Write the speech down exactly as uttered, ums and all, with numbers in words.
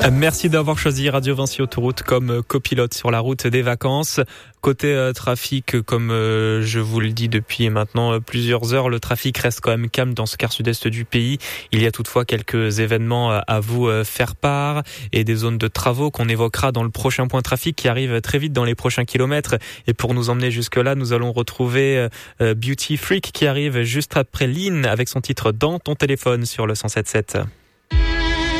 Merci d'avoir choisi Radio Vinci Autoroute comme copilote sur la route des vacances. Côté euh, trafic, comme euh, je vous le dis depuis maintenant euh, plusieurs heures, le trafic reste quand même calme dans ce quart sud-est du pays. Il y a toutefois quelques événements euh, à vous euh, faire part et des zones de travaux qu'on évoquera dans le prochain point trafic qui arrive très vite dans les prochains kilomètres. Et pour nous emmener jusque-là, nous allons retrouver euh, Beauty Freak qui arrive juste après Lynn avec son titre Dans ton téléphone sur le cent sept virgule sept.